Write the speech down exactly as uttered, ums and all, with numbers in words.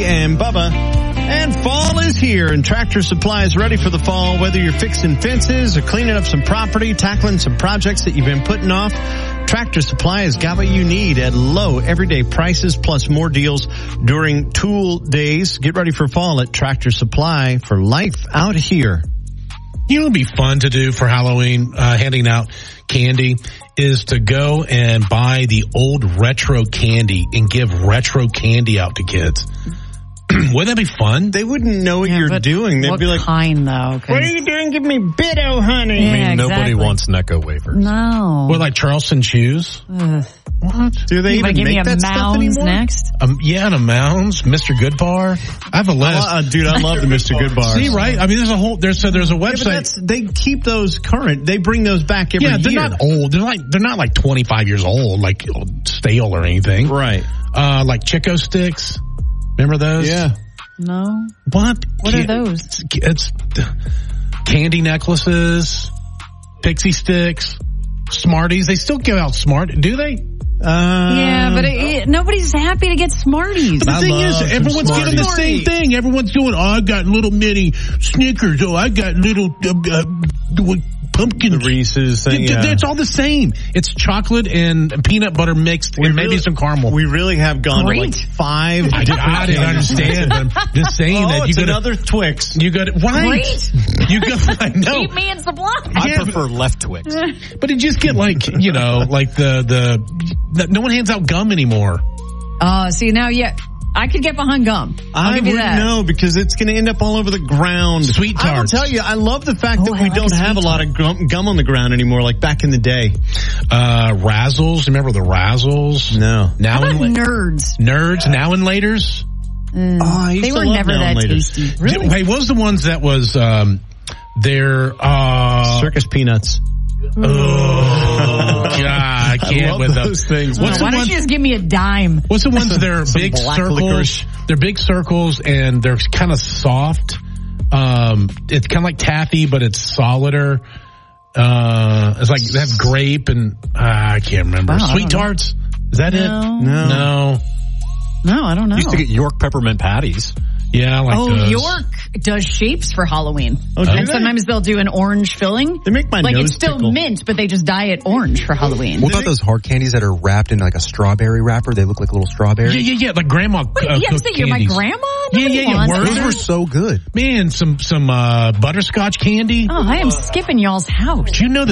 And Bubba. And fall is here, and Tractor Supply is ready for the fall. Whether you're fixing fences or cleaning up some property, tackling some projects that you've been putting off, Tractor Supply has got what you need at low everyday prices plus more deals during tool days. Get ready for fall at Tractor Supply for life out here. You know what would be fun to do for Halloween, uh, handing out candy, is to go and buy the old retro candy and give retro candy out to kids. Wouldn't that be fun? They wouldn't know what yeah, you're doing. They'd what be like, kind, though? what are you doing? Give me Bitto, honey. Yeah, I mean, exactly. nobody wants Necco wafers. No. What, like Charleston chews? Ugh. What? Do they You even give make me a that stuff Mounds anymore? next? Um, yeah, the Mounds, Mister Goodbar. I have a list. Uh, dude, I love the Mister Good bars. See, right? I mean, there's a whole, there's, so there's a Yeah, but website. that's, they keep those current. They bring those back every Yeah, they're year. not old. They're like, they're not like twenty-five years old, like stale or anything. Right. Uh, like Chico sticks. Remember those? Yeah. No. What? What Can- are those? It's candy necklaces, pixie sticks, Smarties. They still give out Smart, do they? Uh, Yeah, but it, it, nobody's happy to get Smarties. The I thing love is, some everyone's getting the Smarties. same thing. Everyone's doing, oh, I got little mini Snickers. Oh, I got little uh, uh, pumpkin. the Reese's thing. It- Yeah. It's all the same. It's chocolate and peanut butter mixed We and maybe really- some caramel. We really have gone Great. to like five. I, did, I didn't understand. But I'm just saying Oh, that you it's got another Twix. You got it right. Great. You got. I know. Keep me in supply. I Yeah, prefer left Twix. But you just get like, you know, like the, the, the, no one hands out gum anymore. Uh, see, now, yeah, I could get behind gum. I'll I give you wouldn't that. know because it's going to end up all over the ground. Sweet I will tarts. tell you, I love the fact Oh, that I we like a don't have a sweet lot of gum, gum on the ground anymore like back in the day. Uh, Razzles. Remember the Razzles? No. Now How about and la- nerds? Nerds, now and laters. Mm, Oh, I used they to were love never Now that and Laters. tasty. Really? Hey, what was the ones that was, um, their, uh, Circus Peanuts. oh, God, I can't I love with those things. What's Oh, the why don't ones? you just give me a dime? What's the ones that are Some big black circles? licorice. They're big circles and they're kind of soft. Um, it's kind of like taffy, but it's solider. Uh, it's like they have grape and uh, I can't remember. Wow, I Sweet don't know. tarts. Is that No. it? No. No. No, I don't know. Used to get York peppermint patties. Yeah, I like Oh, those. York does shapes for Halloween. Oh, do and they? sometimes they'll do an orange filling. They make my like nose it's still tickle. mint, but they just dye it orange for Halloween. What about those hard candies that are wrapped in like a strawberry wrapper? They look like little Yeah, strawberries. yeah, yeah. Like grandma. Wait, uh, you have to cooked say you're my candies. grandma? Yeah, Nobody yeah, yeah. wants Word. Those that. were so good. Man, some some uh, butterscotch candy. Oh, I am skipping y'all's house. Do you know that